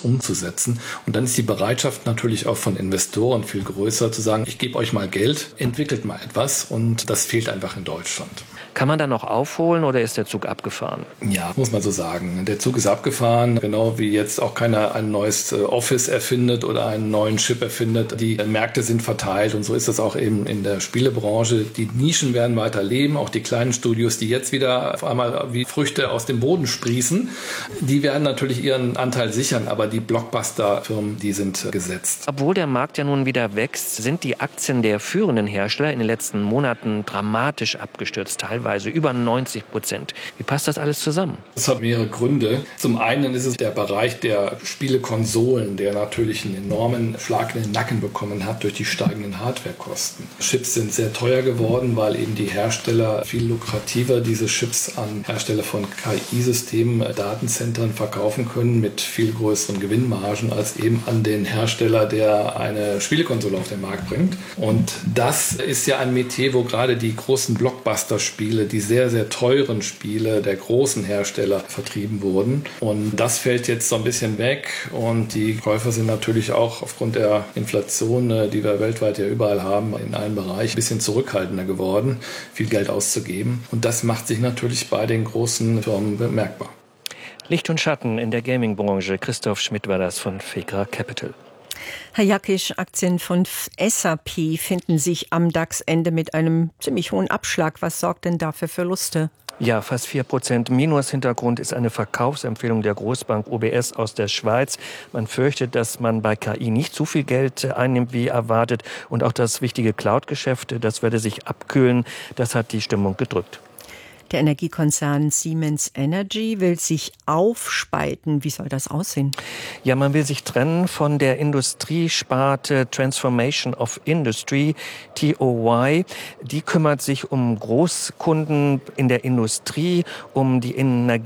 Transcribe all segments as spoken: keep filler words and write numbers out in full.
umzusetzen. Und dann ist die Bereitschaft natürlich auch von Investoren viel größer, zu sagen, ich gebe euch mal Geld, entwickelt mal etwas. Und das fehlt einfach in Deutschland. Kann man da noch aufholen oder ist der Zug abgefahren? Ja, muss man so sagen. Der Zug ist abgefahren, genau wie jetzt auch keiner ein neues Office erfindet oder einen neuen Chip erfindet. Die Märkte sind verteilt und so ist das auch eben in der Spielebranche. Die Nischen werden weiter leben, auch die kleinen Studios, die jetzt wieder auf einmal wie Früchte aus dem Boden sprießen, die werden natürlich ihren Anteil sichern, aber die Blockbuster-Firmen, die sind gesetzt. Obwohl der Markt ja nun wieder wächst, sind die Aktien der führenden Hersteller in den letzten Monaten dramatisch abgestürzt, teilweise über neunzig Prozent. Wie passt das alles zusammen? Das hat mehrere Gründe. Zum einen ist es der Bereich der Spielekonsolen, der natürlich einen enormen Schlag in den Nacken bekommen hat durch die steigenden Hardwarekosten. Chips sind sehr teuer geworden, weil eben die Hersteller viel lukrativer diese Chips an Hersteller von K I-Systemen, Datenzentren verkaufen können mit viel größeren Gewinnmargen als eben an den Hersteller, der eine Spielekonsole auf den Markt bringt. Und das ist ja ein Metier, wo gerade die großen Blockbuster-Spiele, die sehr, sehr teuren Spiele der großen Hersteller vertrieben wurden. Und das fällt jetzt so ein bisschen weg. Und die Käufer sind natürlich auch aufgrund der Inflation, die wir weltweit ja überall haben, in allen Bereichen ein bisschen zurückhaltender geworden, viel Geld auszugeben. Und das macht sich natürlich bei den großen Firmen bemerkbar. Licht und Schatten in der Gaming-Branche. Christoph Schmidt war das von Fekra Capital. Herr Jakisch, Aktien von S A P finden sich am DAX-Ende mit einem ziemlich hohen Abschlag. Was sorgt denn da für Verluste? Ja, fast vier Prozent Minus. Hintergrund ist eine Verkaufsempfehlung der Großbank O B S aus der Schweiz. Man fürchtet, dass man bei K I nicht so viel Geld einnimmt, wie erwartet. Und auch das wichtige Cloud-Geschäft, das werde sich abkühlen. Das hat die Stimmung gedrückt. Der Energiekonzern Siemens Energy will sich aufspalten. Wie soll das aussehen? Ja, man will sich trennen von der Industriesparte Transformation of Industry, T O Y. Die kümmert sich um Großkunden in der Industrie, um die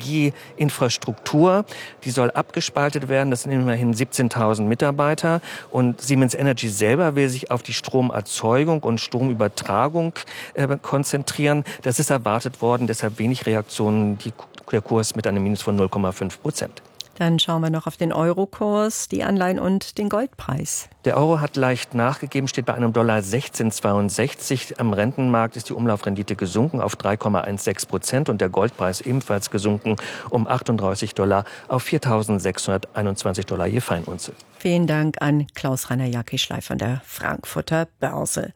Energieinfrastruktur. Die soll abgespaltet werden. Das sind immerhin siebzehntausend Mitarbeiter. Und Siemens Energy selber will sich auf die Stromerzeugung und Stromübertragung äh, konzentrieren. Das ist erwartet worden. Deshalb wenig Reaktionen, die, der Kurs mit einem Minus von null Komma fünf Prozent. Dann schauen wir noch auf den Eurokurs, die Anleihen und den Goldpreis. Der Euro hat leicht nachgegeben, steht bei einem Dollar sechzehn Komma zweiundsechzig. Am Rentenmarkt ist die Umlaufrendite gesunken auf drei Komma sechzehn Prozent und der Goldpreis ebenfalls gesunken um achtunddreißig Dollar auf viertausendsechshunderteinundzwanzig Dollar je Feinunze. Vielen Dank an Klaus-Rainer Jakisch live von der Frankfurter Börse.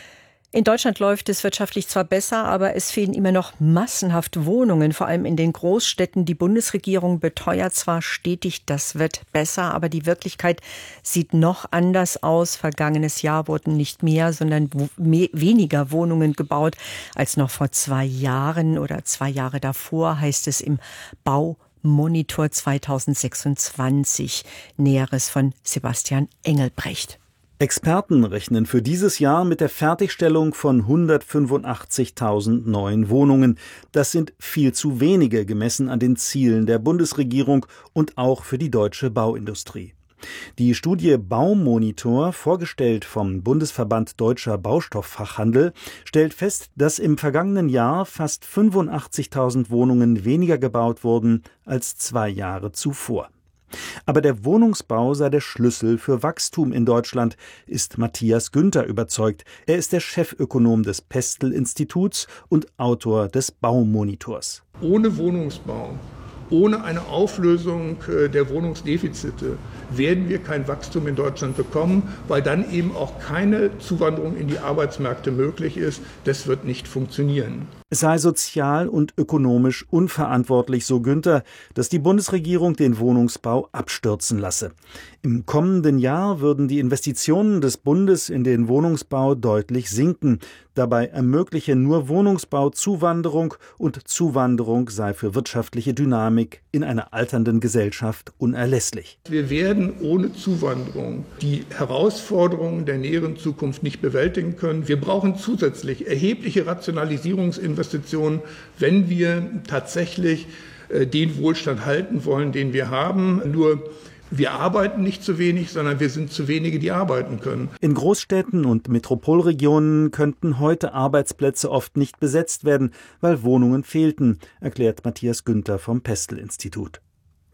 In Deutschland läuft es wirtschaftlich zwar besser, aber es fehlen immer noch massenhaft Wohnungen, vor allem in den Großstädten. Die Bundesregierung beteuert zwar stetig, das wird besser, aber die Wirklichkeit sieht noch anders aus. Vergangenes Jahr wurden nicht mehr, sondern mehr, weniger Wohnungen gebaut als noch vor zwei Jahren oder zwei Jahre davor, heißt es im Baumonitor zweitausendsechsundzwanzig. Näheres von Sebastian Engelbrecht. Experten rechnen für dieses Jahr mit der Fertigstellung von hundertfünfundachtzigtausend neuen Wohnungen. Das sind viel zu wenige gemessen an den Zielen der Bundesregierung und auch für die deutsche Bauindustrie. Die Studie Baumonitor, vorgestellt vom Bundesverband Deutscher Baustofffachhandel, stellt fest, dass im vergangenen Jahr fast fünfundachtzigtausend Wohnungen weniger gebaut wurden als zwei Jahre zuvor. Aber der Wohnungsbau sei der Schlüssel für Wachstum in Deutschland, ist Matthias Günther überzeugt. Er ist der Chefökonom des Pestel-Instituts und Autor des Baumonitors. Ohne Wohnungsbau, ohne eine Auflösung der Wohnungsdefizite werden wir kein Wachstum in Deutschland bekommen, weil dann eben auch keine Zuwanderung in die Arbeitsmärkte möglich ist. Das wird nicht funktionieren. Es sei sozial und ökonomisch unverantwortlich, so Günther, dass die Bundesregierung den Wohnungsbau abstürzen lasse. Im kommenden Jahr würden die Investitionen des Bundes in den Wohnungsbau deutlich sinken. Dabei ermögliche nur Wohnungsbau Zuwanderung und Zuwanderung sei für wirtschaftliche Dynamik in einer alternden Gesellschaft unerlässlich. Wir werden ohne Zuwanderung die Herausforderungen der näheren Zukunft nicht bewältigen können. Wir brauchen zusätzlich erhebliche Rationalisierungsinvestitionen, wenn wir tatsächlich den Wohlstand halten wollen, den wir haben. Nur wir arbeiten nicht zu wenig, sondern wir sind zu wenige, die arbeiten können. In Großstädten und Metropolregionen könnten heute Arbeitsplätze oft nicht besetzt werden, weil Wohnungen fehlten, erklärt Matthias Günther vom Pestel-Institut.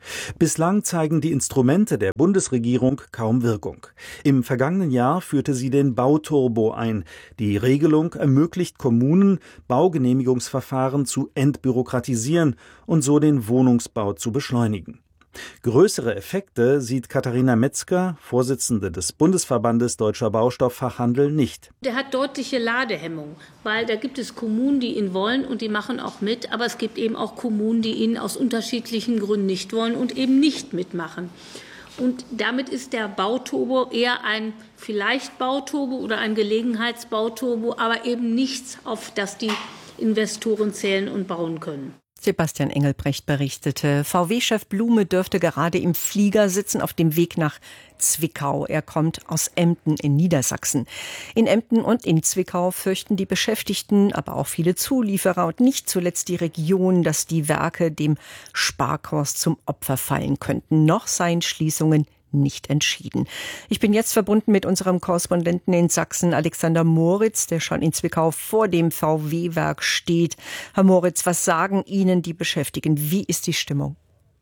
Bislang zeigen die Instrumente der Bundesregierung kaum Wirkung. Im vergangenen Jahr führte sie den Bauturbo ein. Die Regelung ermöglicht Kommunen, Baugenehmigungsverfahren zu entbürokratisieren und so den Wohnungsbau zu beschleunigen. Größere Effekte sieht Katharina Metzger, Vorsitzende des Bundesverbandes Deutscher Baustofffachhandel, nicht. Der hat deutliche Ladehemmung, weil da gibt es Kommunen, die ihn wollen und die machen auch mit, aber es gibt eben auch Kommunen, die ihn aus unterschiedlichen Gründen nicht wollen und eben nicht mitmachen. Und damit ist der Bauturbo eher ein vielleicht Bauturbo oder ein Gelegenheitsbauturbo, aber eben nichts, auf das die Investoren zählen und bauen können. Sebastian Engelbrecht berichtete. V W-Chef Blume dürfte gerade im Flieger sitzen auf dem Weg nach Zwickau. Er kommt aus Emden in Niedersachsen. In Emden und in Zwickau fürchten die Beschäftigten, aber auch viele Zulieferer und nicht zuletzt die Region, dass die Werke dem Sparkurs zum Opfer fallen könnten. Noch seien Schließungen nicht entschieden. Ich bin jetzt verbunden mit unserem Korrespondenten in Sachsen, Alexander Moritz, der schon in Zwickau vor dem V W-Werk steht. Herr Moritz, was sagen Ihnen die Beschäftigten? Wie ist die Stimmung?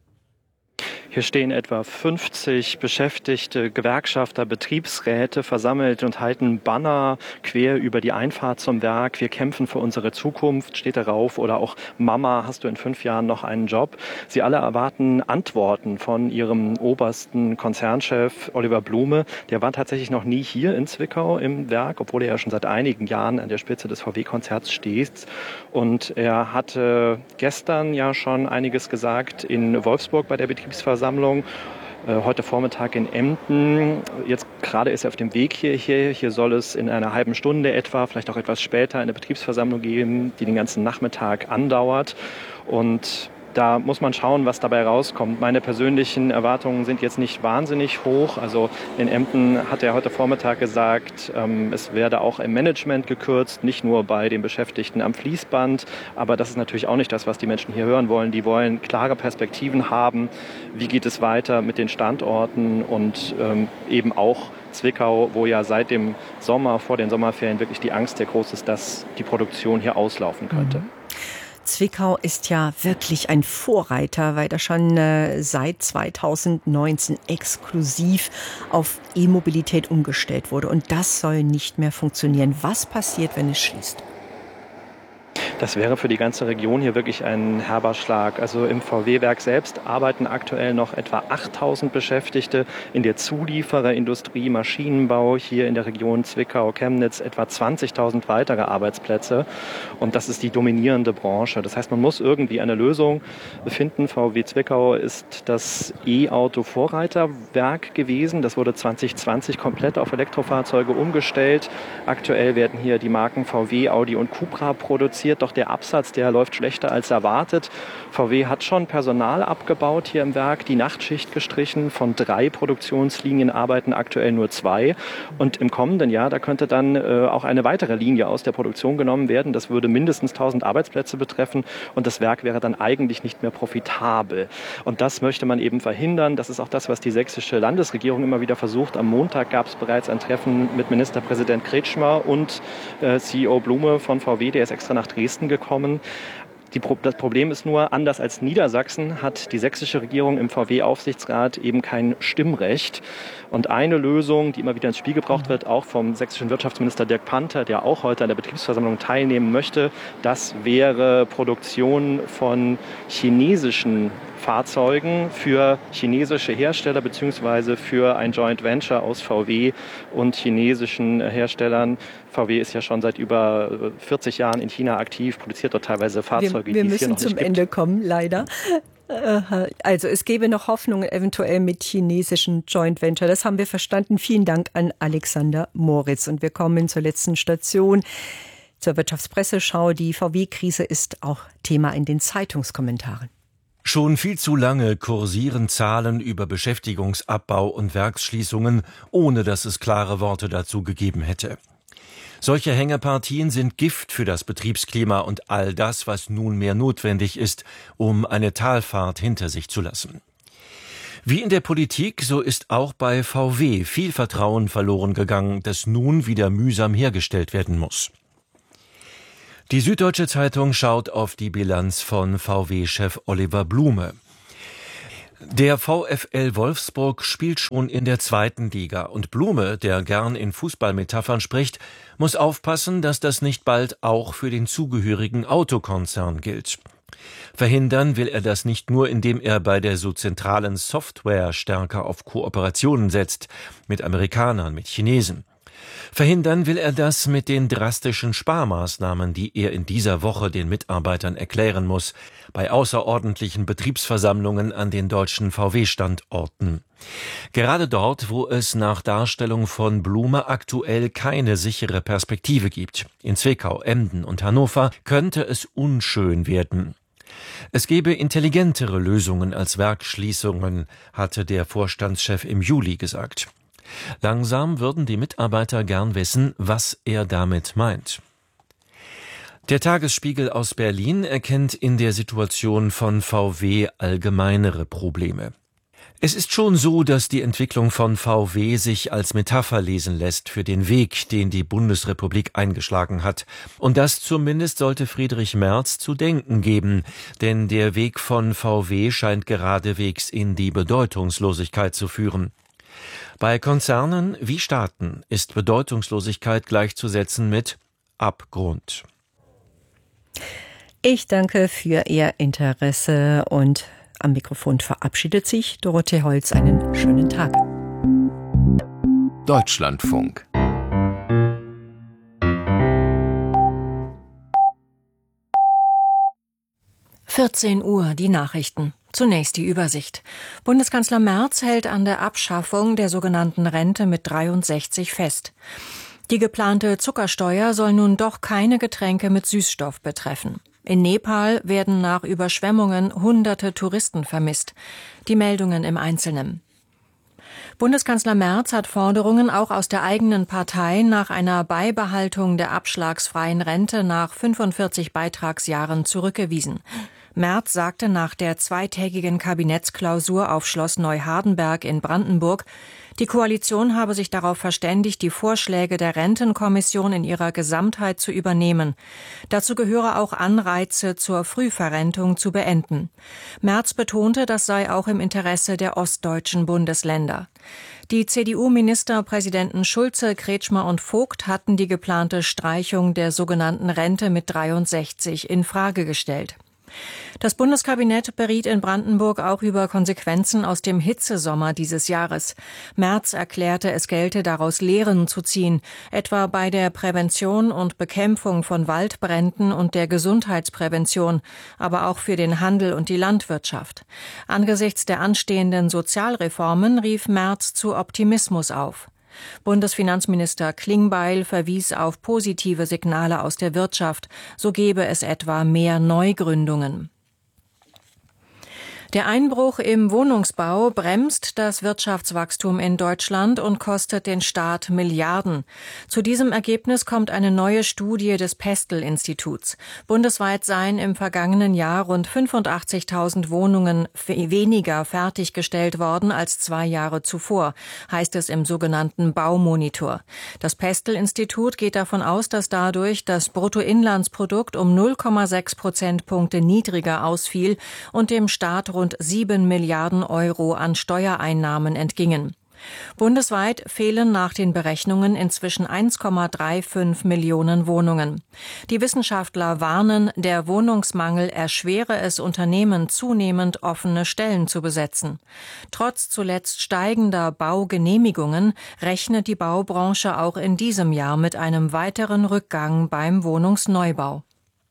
Hier stehen etwa fünfzig Beschäftigte, Gewerkschafter, Betriebsräte versammelt und halten Banner quer über die Einfahrt zum Werk. Wir kämpfen für unsere Zukunft, steht darauf. Oder auch Mama, hast du in fünf Jahren noch einen Job? Sie alle erwarten Antworten von ihrem obersten Konzernchef Oliver Blume. Der war tatsächlich noch nie hier in Zwickau im Werk, obwohl er ja schon seit einigen Jahren an der Spitze des V W-Konzerns steht. Und er hatte gestern ja schon einiges gesagt in Wolfsburg bei der Betriebsversammlung. Heute Vormittag in Emden. Jetzt gerade ist er auf dem Weg hierher. Hier soll es in einer halben Stunde etwa, vielleicht auch etwas später, eine Betriebsversammlung geben, die den ganzen Nachmittag andauert. Und da muss man schauen, was dabei rauskommt. Meine persönlichen Erwartungen sind jetzt nicht wahnsinnig hoch. Also in Emden hat er heute Vormittag gesagt, ähm, es werde auch im Management gekürzt, nicht nur bei den Beschäftigten am Fließband. Aber das ist natürlich auch nicht das, was die Menschen hier hören wollen. Die wollen klare Perspektiven haben. Wie geht es weiter mit den Standorten und ähm, eben auch Zwickau, wo ja seit dem Sommer, vor den Sommerferien wirklich die Angst sehr groß ist, dass die Produktion hier auslaufen könnte. Mhm. Zwickau ist ja wirklich ein Vorreiter, weil da schon äh, seit zweitausendneunzehn exklusiv auf E-Mobilität umgestellt wurde. Und das soll nicht mehr funktionieren. Was passiert, wenn es schließt? Das wäre für die ganze Region hier wirklich ein herber Schlag. Also im V W-Werk selbst arbeiten aktuell noch etwa achttausend Beschäftigte, in der Zuliefererindustrie, Maschinenbau, hier in der Region Zwickau, Chemnitz etwa zwanzigtausend weitere Arbeitsplätze. Und das ist die dominierende Branche. Das heißt, man muss irgendwie eine Lösung finden. V W Zwickau ist das E-Auto-Vorreiterwerk gewesen. Das wurde zwanzig zwanzig komplett auf Elektrofahrzeuge umgestellt. Aktuell werden hier die Marken V W, Audi und Cupra produziert. Doch der Absatz, der läuft schlechter als erwartet. V W hat schon Personal abgebaut hier im Werk, die Nachtschicht gestrichen. Von drei Produktionslinien arbeiten aktuell nur zwei. Und im kommenden Jahr, da könnte dann äh, auch eine weitere Linie aus der Produktion genommen werden. Das würde mindestens tausend Arbeitsplätze betreffen und das Werk wäre dann eigentlich nicht mehr profitabel. Und das möchte man eben verhindern. Das ist auch das, was die sächsische Landesregierung immer wieder versucht. Am Montag gab es bereits ein Treffen mit Ministerpräsident Kretschmer und äh, C E O Blume von V W, der ist extra nach Dresden gekommen. Die Pro- das Problem ist nur, anders als Niedersachsen hat die sächsische Regierung im V W-Aufsichtsrat eben kein Stimmrecht. Und eine Lösung, die immer wieder ins Spiel gebracht wird, auch vom sächsischen Wirtschaftsminister Dirk Panther, der auch heute an der Betriebsversammlung teilnehmen möchte, das wäre Produktion von chinesischen Fahrzeugen für chinesische Hersteller beziehungsweise für ein Joint Venture aus V W und chinesischen Herstellern. V W ist ja schon seit über vierzig Jahren in China aktiv, produziert dort teilweise Fahrzeuge, wir, wir die es hier noch nicht gibt. Wir müssen zum Ende kommen, leider. Also es gäbe noch Hoffnung eventuell mit chinesischen Joint Venture. Das haben wir verstanden. Vielen Dank an Alexander Moritz. Und wir kommen zur letzten Station, zur Wirtschaftspresseschau. Die V W-Krise ist auch Thema in den Zeitungskommentaren. Schon viel zu lange kursieren Zahlen über Beschäftigungsabbau und Werksschließungen, ohne dass es klare Worte dazu gegeben hätte. Solche Hängepartien sind Gift für das Betriebsklima und all das, was nunmehr notwendig ist, um eine Talfahrt hinter sich zu lassen. Wie in der Politik, so ist auch bei V W viel Vertrauen verloren gegangen, das nun wieder mühsam hergestellt werden muss. Die Süddeutsche Zeitung schaut auf die Bilanz von V W-Chef Oliver Blume. Der VfL Wolfsburg spielt schon in der zweiten Liga und Blume, der gern in Fußballmetaphern spricht, muss aufpassen, dass das nicht bald auch für den zugehörigen Autokonzern gilt. Verhindern will er das nicht nur, indem er bei der so zentralen Software stärker auf Kooperationen setzt, mit Amerikanern, mit Chinesen. Verhindern will er das mit den drastischen Sparmaßnahmen, die er in dieser Woche den Mitarbeitern erklären muss, bei außerordentlichen Betriebsversammlungen an den deutschen V W-Standorten. Gerade dort, wo es nach Darstellung von Blume aktuell keine sichere Perspektive gibt, in Zwickau, Emden und Hannover, könnte es unschön werden. Es gebe intelligentere Lösungen als Werksschließungen, hatte der Vorstandschef im Juli gesagt. Langsam würden die Mitarbeiter gern wissen, was er damit meint. Der Tagesspiegel aus Berlin erkennt in der Situation von V W allgemeinere Probleme. Es ist schon so, dass die Entwicklung von V W sich als Metapher lesen lässt für den Weg, den die Bundesrepublik eingeschlagen hat. Und das zumindest sollte Friedrich Merz zu denken geben, denn der Weg von V W scheint geradewegs in die Bedeutungslosigkeit zu führen. Bei Konzernen wie Staaten ist Bedeutungslosigkeit gleichzusetzen mit Abgrund. Ich danke für Ihr Interesse und am Mikrofon verabschiedet sich Dorothee Holz. Einen schönen Tag. Deutschlandfunk. vierzehn Uhr, die Nachrichten. Zunächst die Übersicht. Bundeskanzler Merz hält an der Abschaffung der sogenannten Rente mit dreiundsechzig fest. Die geplante Zuckersteuer soll nun doch keine Getränke mit Süßstoff betreffen. In Nepal werden nach Überschwemmungen hunderte Touristen vermisst. Die Meldungen im Einzelnen. Bundeskanzler Merz hat Forderungen auch aus der eigenen Partei nach einer Beibehaltung der abschlagsfreien Rente nach fünfundvierzig Beitragsjahren zurückgewiesen. Merz sagte nach der zweitägigen Kabinettsklausur auf Schloss Neuhardenberg in Brandenburg, die Koalition habe sich darauf verständigt, die Vorschläge der Rentenkommission in ihrer Gesamtheit zu übernehmen. Dazu gehöre auch Anreize zur Frühverrentung zu beenden. Merz betonte, das sei auch im Interesse der ostdeutschen Bundesländer. Die C D U-Ministerpräsidenten Schulze, Kretschmer und Vogt hatten die geplante Streichung der sogenannten Rente mit dreiundsechzig in Frage gestellt. Das Bundeskabinett beriet in Brandenburg auch über Konsequenzen aus dem Hitzesommer dieses Jahres. Merz erklärte, es gelte daraus Lehren zu ziehen, etwa bei der Prävention und Bekämpfung von Waldbränden und der Gesundheitsprävention, aber auch für den Handel und die Landwirtschaft. Angesichts der anstehenden Sozialreformen rief Merz zu Optimismus auf. Bundesfinanzminister Klingbeil verwies auf positive Signale aus der Wirtschaft, so gebe es etwa mehr Neugründungen. Der Einbruch im Wohnungsbau bremst das Wirtschaftswachstum in Deutschland und kostet den Staat Milliarden. Zu diesem Ergebnis kommt eine neue Studie des Pestel-Instituts. Bundesweit seien im vergangenen Jahr rund fünfundachtzigtausend Wohnungen weniger fertiggestellt worden als zwei Jahre zuvor, heißt es im sogenannten Baumonitor. Das Pestel-Institut geht davon aus, dass dadurch das Bruttoinlandsprodukt um null Komma sechs Prozentpunkte niedriger ausfiel und dem Staat rund rund sieben Milliarden Euro an Steuereinnahmen entgingen. Bundesweit fehlen nach den Berechnungen inzwischen eins Komma fünfunddreißig Millionen Wohnungen. Die Wissenschaftler warnen, der Wohnungsmangel erschwere es Unternehmen zunehmend, offene Stellen zu besetzen. Trotz zuletzt steigender Baugenehmigungen rechnet die Baubranche auch in diesem Jahr mit einem weiteren Rückgang beim Wohnungsneubau.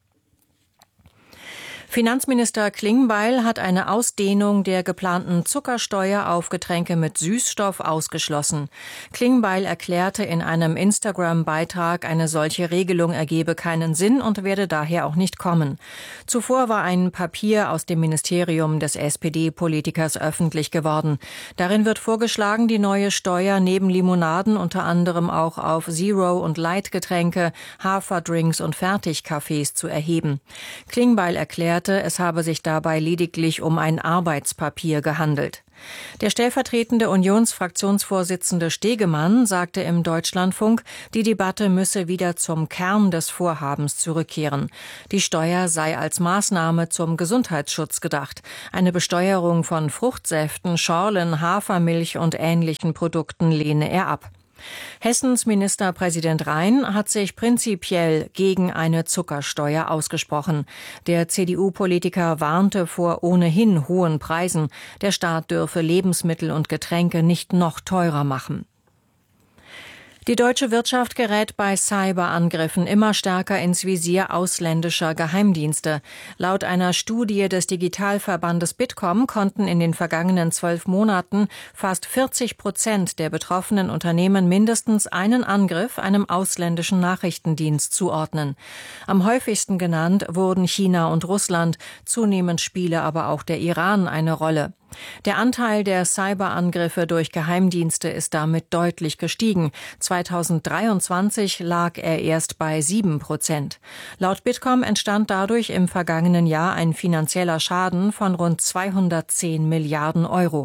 Finanzminister Klingbeil hat eine Ausdehnung der geplanten Zuckersteuer auf Getränke mit Süßstoff ausgeschlossen. Klingbeil erklärte in einem Instagram-Beitrag, eine solche Regelung ergebe keinen Sinn und werde daher auch nicht kommen. Zuvor war ein Papier aus dem Ministerium des S P D-Politikers öffentlich geworden. Darin wird vorgeschlagen, die neue Steuer neben Limonaden unter anderem auch auf Zero- und Light-Getränke, Haferdrinks und Fertigkaffees zu erheben. Klingbeil erklärt, erklärte, es habe sich dabei lediglich um ein Arbeitspapier gehandelt. Der stellvertretende Unionsfraktionsvorsitzende Stegemann sagte im Deutschlandfunk, die Debatte müsse wieder zum Kern des Vorhabens zurückkehren. Die Steuer sei als Maßnahme zum Gesundheitsschutz gedacht. Eine Besteuerung von Fruchtsäften, Schorlen, Hafermilch und ähnlichen Produkten lehne er ab. Hessens Ministerpräsident Rhein hat sich prinzipiell gegen eine Zuckersteuer ausgesprochen. Der C D U-Politiker warnte vor ohnehin hohen Preisen. Der Staat dürfe Lebensmittel und Getränke nicht noch teurer machen. Die deutsche Wirtschaft gerät bei Cyberangriffen immer stärker ins Visier ausländischer Geheimdienste. Laut einer Studie des Digitalverbandes Bitkom konnten in den vergangenen zwölf Monaten fast vierzig Prozent der betroffenen Unternehmen mindestens einen Angriff einem ausländischen Nachrichtendienst zuordnen. Am häufigsten genannt wurden China und Russland, zunehmend spiele aber auch der Iran eine Rolle. Der Anteil der Cyberangriffe durch Geheimdienste ist damit deutlich gestiegen. zweitausenddreiundzwanzig lag er erst bei sieben Prozent. Laut Bitkom entstand dadurch im vergangenen Jahr ein finanzieller Schaden von rund zweihundertzehn Milliarden Euro.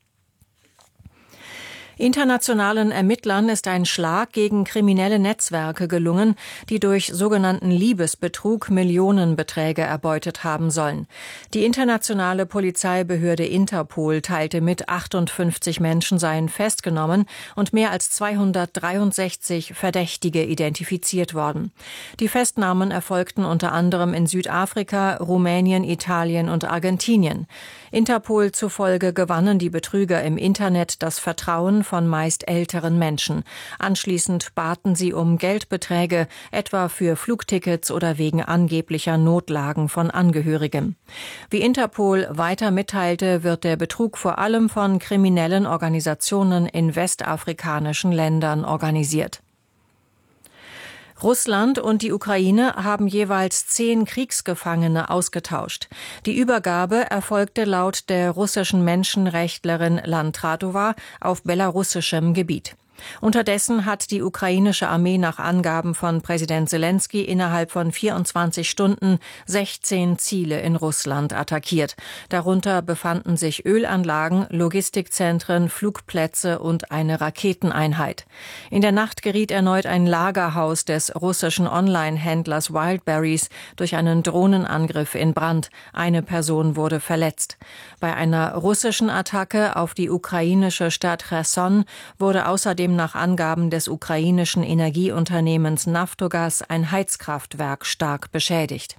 Internationalen Ermittlern ist ein Schlag gegen kriminelle Netzwerke gelungen, die durch sogenannten Liebesbetrug Millionenbeträge erbeutet haben sollen. Die internationale Polizeibehörde Interpol teilte mit, achtundfünfzig Menschen seien festgenommen und mehr als zweihundertdreiundsechzig Verdächtige identifiziert worden. Die Festnahmen erfolgten unter anderem in Südafrika, Rumänien, Italien und Argentinien. Interpol zufolge gewannen die Betrüger im Internet das Vertrauen von meist älteren Menschen. Anschließend baten sie um Geldbeträge, etwa für Flugtickets oder wegen angeblicher Notlagen von Angehörigen. Wie Interpol weiter mitteilte, wird der Betrug vor allem von kriminellen Organisationen in westafrikanischen Ländern organisiert. Russland und die Ukraine haben jeweils zehn Kriegsgefangene ausgetauscht. Die Übergabe erfolgte laut der russischen Menschenrechtlerin Landratova auf belarussischem Gebiet. Unterdessen hat die ukrainische Armee nach Angaben von Präsident Selenskyj innerhalb von vierundzwanzig Stunden sechzehn Ziele in Russland attackiert. Darunter befanden sich Ölanlagen, Logistikzentren, Flugplätze und eine Raketeneinheit. In der Nacht geriet erneut ein Lagerhaus des russischen Online-Händlers Wildberries durch einen Drohnenangriff in Brand. Eine Person wurde verletzt. Bei einer russischen Attacke auf die ukrainische Stadt Cherson wurde außerdem nach Angaben des ukrainischen Energieunternehmens Naftogaz ein Heizkraftwerk stark beschädigt.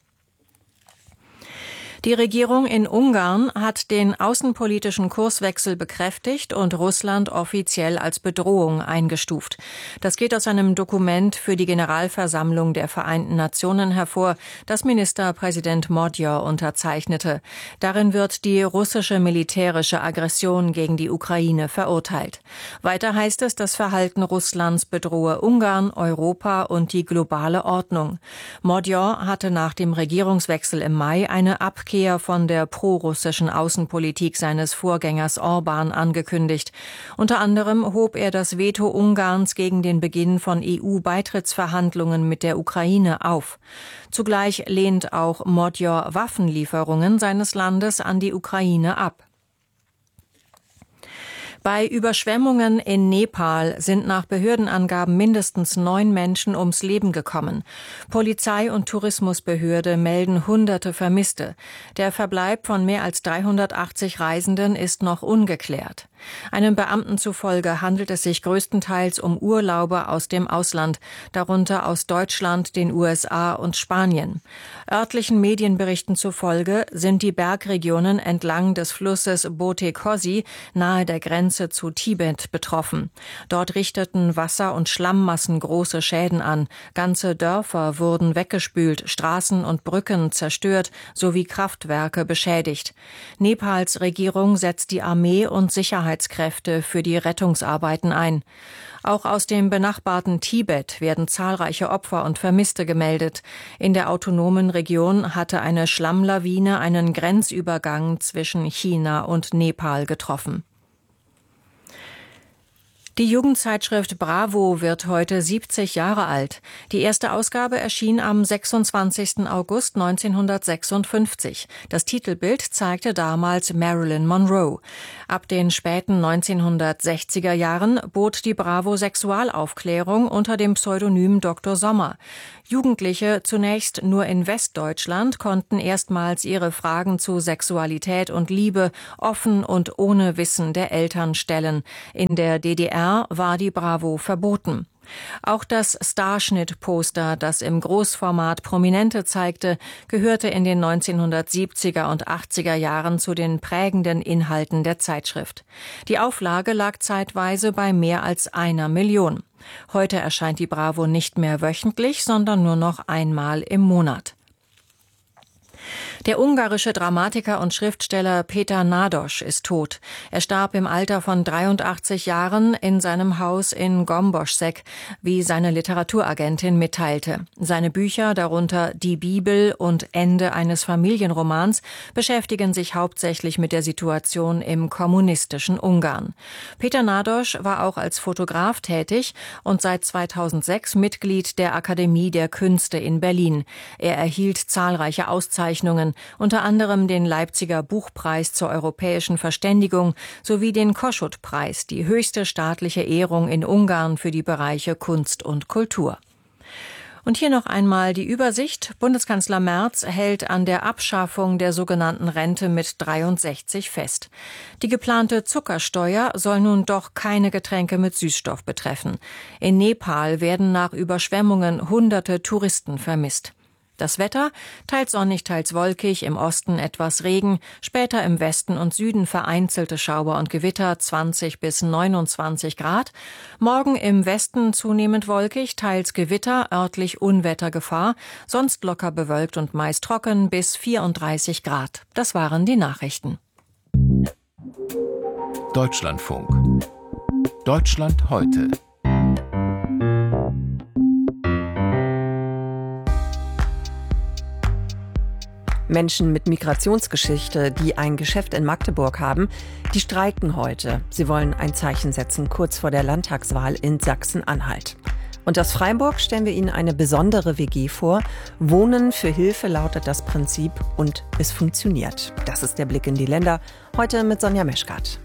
Die Regierung in Ungarn hat den außenpolitischen Kurswechsel bekräftigt und Russland offiziell als Bedrohung eingestuft. Das geht aus einem Dokument für die Generalversammlung der Vereinten Nationen hervor, das Ministerpräsident Modyor unterzeichnete. Darin wird die russische militärische Aggression gegen die Ukraine verurteilt. Weiter heißt es, das Verhalten Russlands bedrohe Ungarn, Europa und die globale Ordnung. Modyor hatte nach dem Regierungswechsel im Mai eine Abkehr von der prorussischen Außenpolitik seines Vorgängers Orban angekündigt. Unter anderem hob er das Veto Ungarns gegen den Beginn von E U-Beitrittsverhandlungen mit der Ukraine auf. Zugleich lehnt auch Modyor Waffenlieferungen seines Landes an die Ukraine ab. Bei Überschwemmungen in Nepal sind nach Behördenangaben mindestens neun Menschen ums Leben gekommen. Polizei und Tourismusbehörde melden Hunderte Vermisste. Der Verbleib von mehr als dreihundertachtzig Reisenden ist noch ungeklärt. Einem Beamten zufolge handelt es sich größtenteils um Urlauber aus dem Ausland, darunter aus Deutschland, den U S A und Spanien. Örtlichen Medienberichten zufolge sind die Bergregionen entlang des Flusses Bote Kosi nahe der Grenze zu Tibet betroffen. Dort richteten Wasser- und Schlammmassen große Schäden an. Ganze Dörfer wurden weggespült, Straßen und Brücken zerstört sowie Kraftwerke beschädigt. Nepals Regierung setzt die Armee und Sicherheitskräfte für die Rettungsarbeiten ein. Auch aus dem benachbarten Tibet werden zahlreiche Opfer und Vermisste gemeldet. In der autonomen Region hatte eine Schlammlawine einen Grenzübergang zwischen China und Nepal getroffen. Die Jugendzeitschrift Bravo wird heute siebzig Jahre alt. Die erste Ausgabe erschien am sechsundzwanzigsten August neunzehnhundertsechsundfünfzig. Das Titelbild zeigte damals Marilyn Monroe. Ab den späten neunzehnhundertsechziger Jahren bot die Bravo Sexualaufklärung unter dem Pseudonym Doktor Sommer. Jugendliche, zunächst nur in Westdeutschland, konnten erstmals ihre Fragen zu Sexualität und Liebe offen und ohne Wissen der Eltern stellen. In der D D R war die Bravo verboten. Auch das Starschnitt-Poster, das im Großformat Prominente zeigte, gehörte in den neunzehnhundertsiebziger und achtziger Jahren zu den prägenden Inhalten der Zeitschrift. Die Auflage lag zeitweise bei mehr als einer Million. Heute erscheint die Bravo nicht mehr wöchentlich, sondern nur noch einmal im Monat. Der ungarische Dramatiker und Schriftsteller Péter Nádas ist tot. Er starb im Alter von dreiundachtzig Jahren in seinem Haus in Gomboschszeg, wie seine Literaturagentin mitteilte. Seine Bücher, darunter Die Bibel und Ende eines Familienromans, beschäftigen sich hauptsächlich mit der Situation im kommunistischen Ungarn. Péter Nádas war auch als Fotograf tätig und seit zweitausendsechs Mitglied der Akademie der Künste in Berlin. Er erhielt zahlreiche Auszeichnungen, unter anderem den Leipziger Buchpreis zur europäischen Verständigung sowie den Kossuth-Preis, die höchste staatliche Ehrung in Ungarn für die Bereiche Kunst und Kultur. Und hier noch einmal die Übersicht. Bundeskanzler Merz hält an der Abschaffung der sogenannten Rente mit dreiundsechzig fest. Die geplante Zuckersteuer soll nun doch keine Getränke mit Süßstoff betreffen. In Nepal werden nach Überschwemmungen hunderte Touristen vermisst. Das Wetter, teils sonnig, teils wolkig, im Osten etwas Regen, später im Westen und Süden vereinzelte Schauer und Gewitter, zwanzig bis neunundzwanzig Grad. Morgen im Westen zunehmend wolkig, teils Gewitter, örtlich Unwettergefahr, sonst locker bewölkt und meist trocken bis vierunddreißig Grad. Das waren die Nachrichten. Deutschlandfunk. Deutschland heute. Menschen mit Migrationsgeschichte, die ein Geschäft in Magdeburg haben, die streiken heute. Sie wollen ein Zeichen setzen, kurz vor der Landtagswahl in Sachsen-Anhalt. Und aus Freiburg stellen wir Ihnen eine besondere W G vor. Wohnen für Hilfe lautet das Prinzip und es funktioniert. Das ist der Blick in die Länder. Heute mit Sonja Meschkat.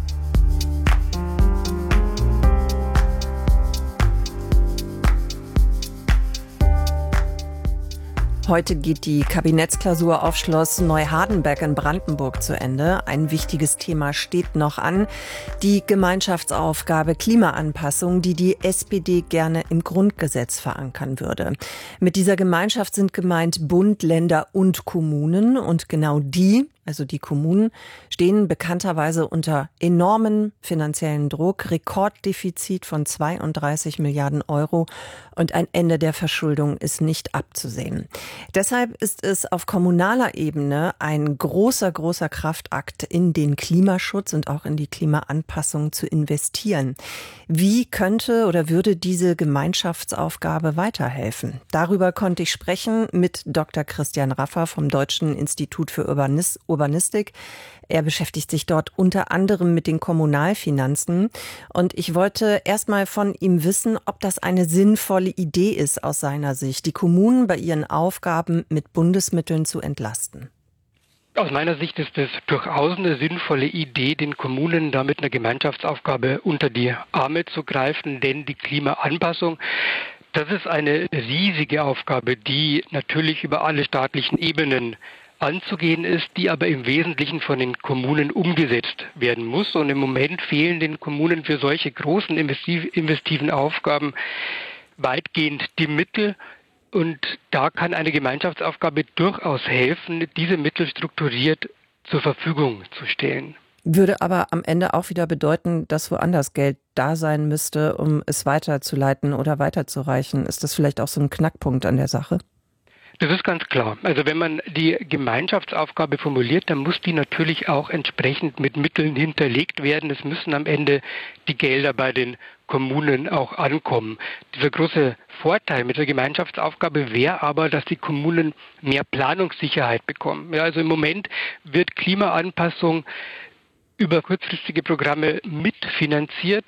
Heute geht die Kabinettsklausur auf Schloss Neuhardenberg in Brandenburg zu Ende. Ein wichtiges Thema steht noch an. Die Gemeinschaftsaufgabe Klimaanpassung, die die S P D gerne im Grundgesetz verankern würde. Mit dieser Gemeinschaft sind gemeint Bund, Länder und Kommunen. Und genau die, also die Kommunen, stehen bekannterweise unter enormen finanziellen Druck. Rekorddefizit von zweiunddreißig Milliarden Euro und ein Ende der Verschuldung ist nicht abzusehen. Deshalb ist es auf kommunaler Ebene ein großer, großer Kraftakt, in den Klimaschutz und auch in die Klimaanpassung zu investieren. Wie könnte oder würde diese Gemeinschaftsaufgabe weiterhelfen? Darüber konnte ich sprechen mit Doktor Christian Raffer vom Deutschen Institut für Urbanis- Urbanistik. Er beschäftigt sich dort unter anderem mit den Kommunalfinanzen. Und ich wollte erst mal von ihm wissen, ob das eine sinnvolle Idee ist aus seiner Sicht, die Kommunen bei ihren Aufgaben mit Bundesmitteln zu entlasten. Aus meiner Sicht ist es durchaus eine sinnvolle Idee, den Kommunen da mit einer Gemeinschaftsaufgabe unter die Arme zu greifen, denn die Klimaanpassung, das ist eine riesige Aufgabe, die natürlich über alle staatlichen Ebenen anzugehen ist, die aber im Wesentlichen von den Kommunen umgesetzt werden muss. Und im Moment fehlen den Kommunen für solche großen investiven Aufgaben weitgehend die Mittel. Und da kann eine Gemeinschaftsaufgabe durchaus helfen, diese Mittel strukturiert zur Verfügung zu stellen. Würde aber am Ende auch wieder bedeuten, dass woanders Geld da sein müsste, um es weiterzuleiten oder weiterzureichen. Ist das vielleicht auch so ein Knackpunkt an der Sache? Das ist ganz klar. Also wenn man die Gemeinschaftsaufgabe formuliert, dann muss die natürlich auch entsprechend mit Mitteln hinterlegt werden. Es müssen am Ende die Gelder bei den Kommunen auch ankommen. Dieser große Vorteil mit der Gemeinschaftsaufgabe wäre aber, dass die Kommunen mehr Planungssicherheit bekommen. Ja, also im Moment wird Klimaanpassung über kurzfristige Programme mitfinanziert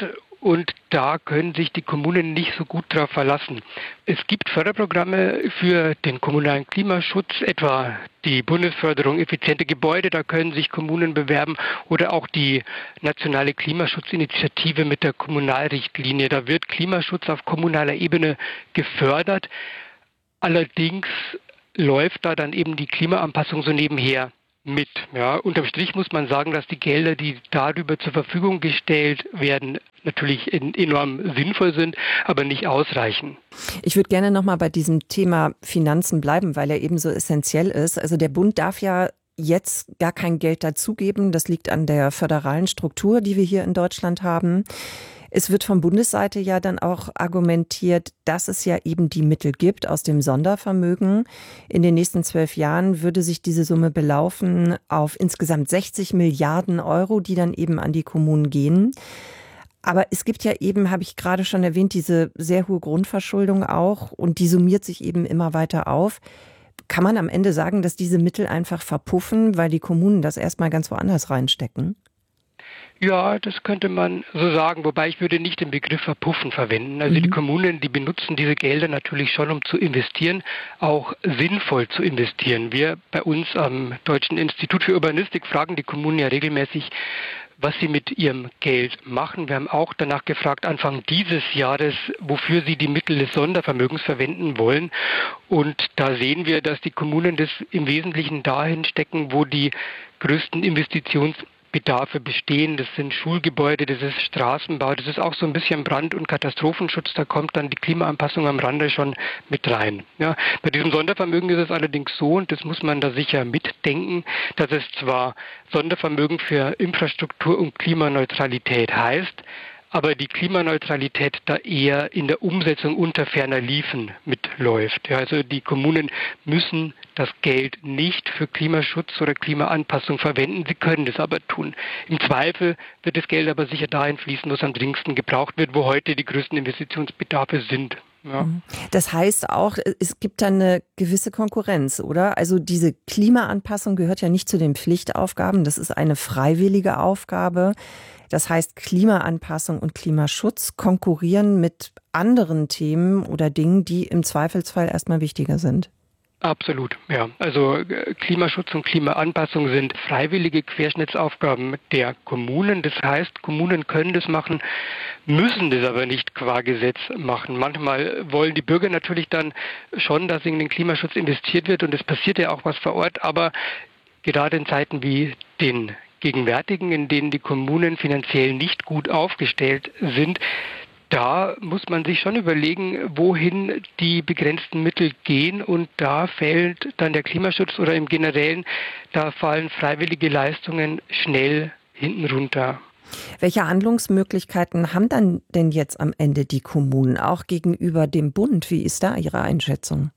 und da können sich die Kommunen nicht so gut darauf verlassen. Es gibt Förderprogramme für den kommunalen Klimaschutz, etwa die Bundesförderung effiziente Gebäude, da können sich Kommunen bewerben, oder auch die nationale Klimaschutzinitiative mit der Kommunalrichtlinie. Da wird Klimaschutz auf kommunaler Ebene gefördert. Allerdings läuft da dann eben die Klimaanpassung so nebenher mit. Ja, unterm Strich muss man sagen, dass die Gelder, die darüber zur Verfügung gestellt werden, natürlich enorm sinnvoll sind, aber nicht ausreichen. Ich würde gerne noch mal bei diesem Thema Finanzen bleiben, weil er eben so essentiell ist. Also der Bund darf ja jetzt gar kein Geld dazugeben. Das liegt an der föderalen Struktur, die wir hier in Deutschland haben. Es wird von Bundesseite ja dann auch argumentiert, dass es ja eben die Mittel gibt aus dem Sondervermögen. In den nächsten zwölf Jahren würde sich diese Summe belaufen auf insgesamt sechzig Milliarden Euro, die dann eben an die Kommunen gehen. Aber es gibt ja eben, habe ich gerade schon erwähnt, diese sehr hohe Grundverschuldung auch, und die summiert sich eben immer weiter auf. Kann man am Ende sagen, dass diese Mittel einfach verpuffen, weil die Kommunen das erstmal ganz woanders reinstecken? Ja, das könnte man so sagen, wobei ich würde nicht den Begriff verpuffen verwenden. Also mhm. die Kommunen, die benutzen diese Gelder natürlich schon, um zu investieren, auch sinnvoll zu investieren. Wir bei uns am Deutschen Institut für Urbanistik fragen die Kommunen ja regelmäßig, was sie mit ihrem Geld machen. Wir haben auch danach gefragt, Anfang dieses Jahres, wofür sie die Mittel des Sondervermögens verwenden wollen. Und da sehen wir, dass die Kommunen das im Wesentlichen dahin stecken, wo die größten Investitions Bedarfe bestehen. Das sind Schulgebäude, das ist Straßenbau, das ist auch so ein bisschen Brand- und Katastrophenschutz. Da kommt dann die Klimaanpassung am Rande schon mit rein. Ja, bei diesem Sondervermögen ist es allerdings so, und das muss man da sicher mitdenken, dass es zwar Sondervermögen für Infrastruktur und Klimaneutralität heißt, aber die Klimaneutralität da eher in der Umsetzung unter ferner Liefen mitläuft. Ja, also die Kommunen müssen das Geld nicht für Klimaschutz oder Klimaanpassung verwenden, sie können das aber tun. Im Zweifel wird das Geld aber sicher dahin fließen, wo es am dringendsten gebraucht wird, wo heute die größten Investitionsbedarfe sind. Ja. Das heißt auch, es gibt dann eine gewisse Konkurrenz, oder? Also diese Klimaanpassung gehört ja nicht zu den Pflichtaufgaben, das ist eine freiwillige Aufgabe. Das heißt, Klimaanpassung und Klimaschutz konkurrieren mit anderen Themen oder Dingen, die im Zweifelsfall erstmal wichtiger sind. Absolut, ja. Also Klimaschutz und Klimaanpassung sind freiwillige Querschnittsaufgaben der Kommunen. Das heißt, Kommunen können das machen, müssen das aber nicht qua Gesetz machen. Manchmal wollen die Bürger natürlich dann schon, dass in den Klimaschutz investiert wird, und es passiert ja auch was vor Ort, aber gerade in Zeiten wie den gegenwärtigen, in denen die Kommunen finanziell nicht gut aufgestellt sind, da muss man sich schon überlegen, wohin die begrenzten Mittel gehen, und da fällt dann der Klimaschutz oder im Generellen, da fallen freiwillige Leistungen schnell hinten runter. Welche Handlungsmöglichkeiten haben dann denn jetzt am Ende die Kommunen, auch gegenüber dem Bund? Wie ist da Ihre Einschätzung?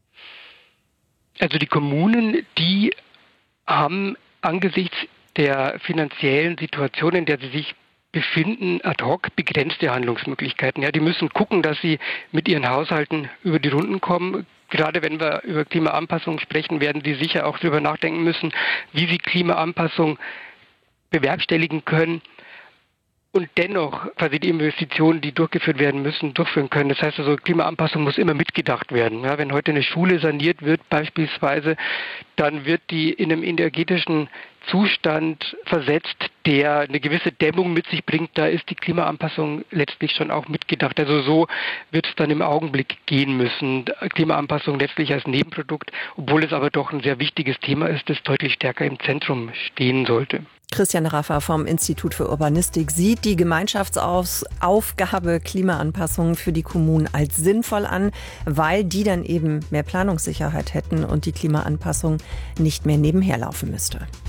Also die Kommunen, die haben angesichts der finanziellen Situation, in der sie sich befinden, ad hoc begrenzte Handlungsmöglichkeiten. Ja, die müssen gucken, dass sie mit ihren Haushalten über die Runden kommen. Gerade wenn wir über Klimaanpassung sprechen, werden sie sicher auch darüber nachdenken müssen, wie sie Klimaanpassung bewerkstelligen können und dennoch quasi die Investitionen, die durchgeführt werden müssen, durchführen können. Das heißt also, Klimaanpassung muss immer mitgedacht werden. Ja, wenn heute eine Schule saniert wird beispielsweise, dann wird die in einem energetischen Zustand versetzt, der eine gewisse Dämmung mit sich bringt. Da ist die Klimaanpassung letztlich schon auch mitgedacht. Also so wird es dann im Augenblick gehen müssen. Klimaanpassung letztlich als Nebenprodukt, obwohl es aber doch ein sehr wichtiges Thema ist, das deutlich stärker im Zentrum stehen sollte. Christian Raffa vom Institut für Urbanistik sieht die Gemeinschaftsaufgabe Klimaanpassung für die Kommunen als sinnvoll an, weil die dann eben mehr Planungssicherheit hätten und die Klimaanpassung nicht mehr nebenher laufen müsste.